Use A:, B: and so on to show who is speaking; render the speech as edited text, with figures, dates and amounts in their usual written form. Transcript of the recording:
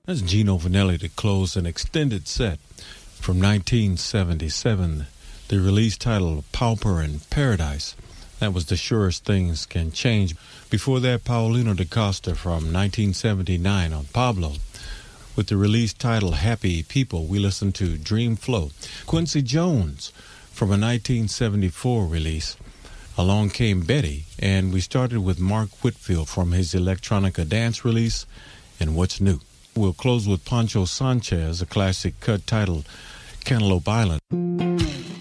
A: That's Gino Vanelli to close an extended set from 1977. The release title, Pauper in Paradise. That was The Surest Things Can Change. Before that, Paulino da Costa from 1979 on Pablo. With the release title, Happy People, we listened to Dream Flow. Quincy Jones from a 1974 release. Along Came Betty, and we started with Mark Whitfield from his Electronica Dance release, and What's New. We'll close with Pancho Sanchez, a classic cut titled Cantaloupe Island.